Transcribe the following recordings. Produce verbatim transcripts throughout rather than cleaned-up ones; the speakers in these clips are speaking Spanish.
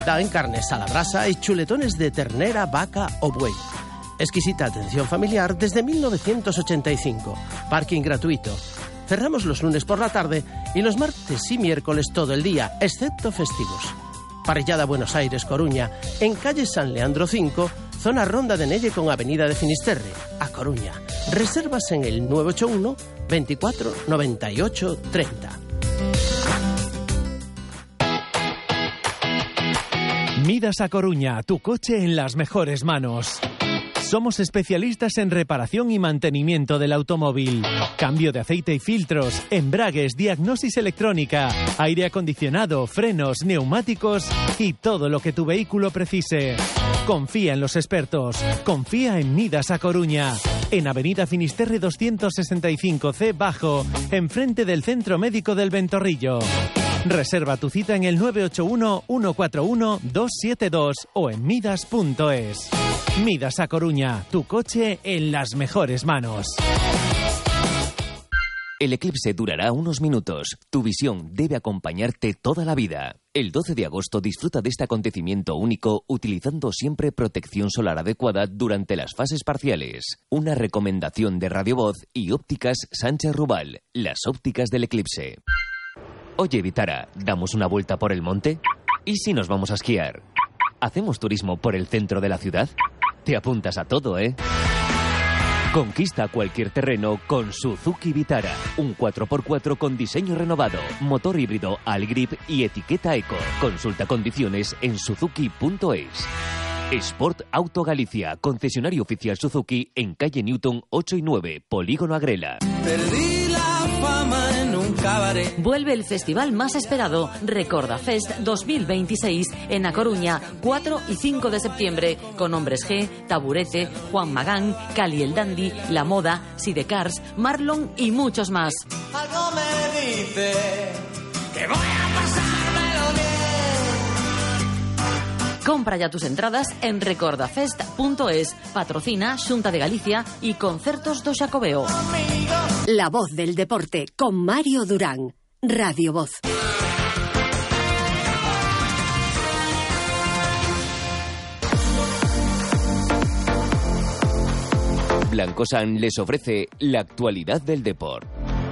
En carnes a la brasa y chuletones de ternera, vaca o buey. Exquisita atención familiar desde mil novecientos ochenta y cinco. Parking gratuito. Cerramos los lunes por la tarde y los martes y miércoles todo el día, excepto festivos. Parrillada Buenos Aires, Coruña, en calle San Leandro cinco, zona Ronda de Nelle con avenida de Finisterre, a Coruña. Reservas en el nueve ocho uno, veinticuatro, noventa y ocho, treinta. Midas a Coruña, tu coche en las mejores manos. Somos especialistas en reparación y mantenimiento del automóvil. Cambio de aceite y filtros, embragues, diagnosis electrónica, aire acondicionado, frenos, neumáticos y todo lo que tu vehículo precise. Confía en los expertos. Confía en Midas a Coruña. En avenida Finisterre doscientos sesenta y cinco C Bajo, enfrente del Centro Médico del Ventorrillo. Reserva tu cita en el nueve ocho uno, uno cuatro uno, dos siete dos o en midas punto es. Midas a Coruña, tu coche en las mejores manos. El eclipse durará unos minutos. Tu visión debe acompañarte toda la vida. El doce de agosto disfruta de este acontecimiento único utilizando siempre protección solar adecuada durante las fases parciales. Una recomendación de Radio Voz y Ópticas Sánchez Rubal, las ópticas del eclipse. Oye, Vitara, ¿damos una vuelta por el monte? ¿Y si nos vamos a esquiar? ¿Hacemos turismo por el centro de la ciudad? Te apuntas a todo, ¿eh? Conquista cualquier terreno con Suzuki Vitara. Un cuatro por cuatro con diseño renovado, motor híbrido Algrip y etiqueta Eco. Consulta condiciones en suzuki punto es. Sport Auto Galicia, concesionario oficial Suzuki en calle Newton ocho y nueve, Polígono Agrela. Perdí la fama en un cabaret. Vuelve el festival más esperado, Recorda Fest dos mil veintiséis, en A Coruña, cuatro y cinco de septiembre, con Hombres G, Taburete, Juan Magán, Cali el Dandy, La Moda, Sidecars, Marlon y muchos más. Algo me dice que voy a pasármelo bien. Compra ya tus entradas en recordafest punto es. Patrocina Xunta de Galicia y Concertos do Xacobeo. La voz del deporte con Mario Durán. Radio Voz. Blancosan les ofrece la actualidad del deporte.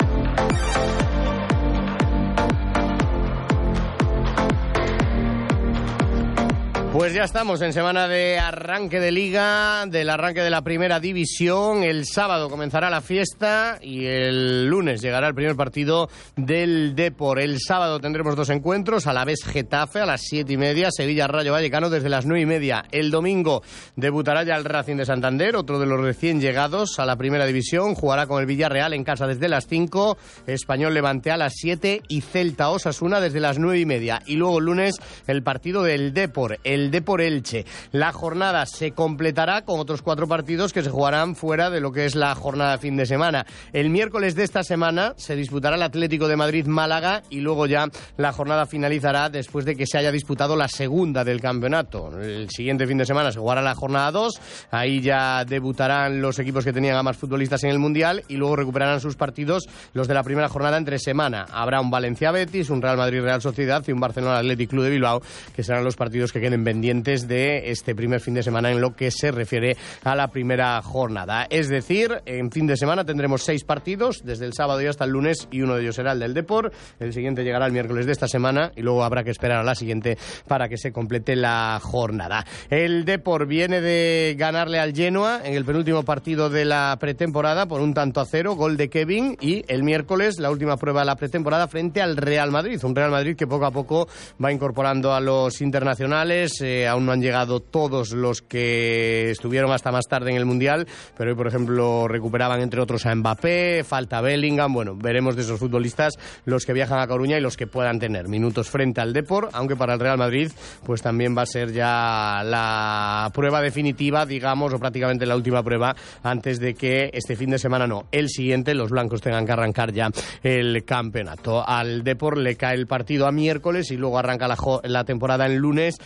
Pues ya estamos en semana de arranque de Liga, del arranque de la Primera División. El sábado comenzará la fiesta y el lunes llegará el primer partido del Depor. El sábado tendremos dos encuentros, Alavés Getafe a las siete y media, Sevilla Rayo Vallecano desde las nueve y media. El domingo debutará ya el Racing de Santander, otro de los recién llegados a la Primera División. Jugará con el Villarreal en casa desde las cinco, Español Levante a las siete y Celta Osasuna desde las nueve y media. Y luego el lunes el partido del Depor, el El Depor Elche. La jornada se completará con otros cuatro partidos que se jugarán fuera de lo que es la jornada de fin de semana. El miércoles de esta semana se disputará el Atlético de Madrid-Málaga y luego ya la jornada finalizará después de que se haya disputado la segunda del campeonato. El siguiente fin de semana se jugará la jornada dos, ahí ya debutarán los equipos que tenían a más futbolistas en el Mundial y luego recuperarán sus partidos los de la primera jornada entre semana. Habrá un Valencia-Betis, un Real Madrid-Real Sociedad y un Barcelona-Athletic Club de Bilbao, que serán los partidos que queden pendientes de este primer fin de semana en lo que se refiere a la primera jornada. Es decir, en fin de semana tendremos seis partidos, desde el sábado y hasta el lunes, y uno de ellos será el del Depor. El siguiente llegará el miércoles de esta semana y luego habrá que esperar a la siguiente para que se complete la jornada. El Depor viene de ganarle al Genoa en el penúltimo partido de la pretemporada por un tanto a cero, gol de Kevin, y el miércoles la última prueba de la pretemporada frente al Real Madrid, un Real Madrid que poco a poco va incorporando a los internacionales. Eh, aún no han llegado todos los que estuvieron hasta más tarde en el Mundial, pero hoy, por ejemplo, recuperaban entre otros a Mbappé, falta Bellingham. Bueno, veremos de esos futbolistas los que viajan a Coruña y los que puedan tener minutos frente al Depor, aunque para el Real Madrid pues también va a ser ya la prueba definitiva, digamos, o prácticamente la última prueba antes de que este fin de semana, no, el siguiente, los blancos tengan que arrancar ya el campeonato. Al Depor le cae el partido a miércoles y luego arranca la, jo- la temporada el lunes, eh, que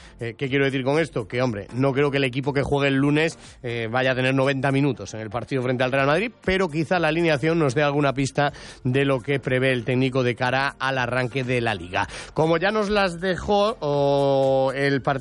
¿Qué quiero decir con esto? Que, hombre, no creo que el equipo que juegue el lunes eh, vaya a tener noventa minutos en el partido frente al Real Madrid, pero quizá la alineación nos dé alguna pista de lo que prevé el técnico de cara al arranque de la Liga. Como ya nos las dejó o el partido